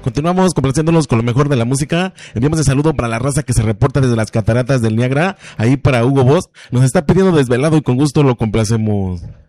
Continuamos complaciéndolos con lo mejor de la música. Enviamos el saludo para la raza que se reporta desde las cataratas del Niágara. Ahí para Hugo Boss. Nos está pidiendo Desvelado y con gusto lo complacemos.